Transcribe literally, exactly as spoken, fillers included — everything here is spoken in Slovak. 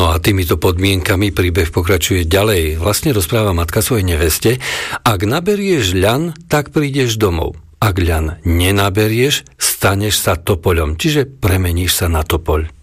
No a týmito podmienkami príbeh pokračuje ďalej. Vlastne rozpráva matka svojej neveste: ak naberieš ľan, tak prídeš domov. Ak ľan nenaberieš, staneš sa topoľom, čiže premeníš sa na topoľ.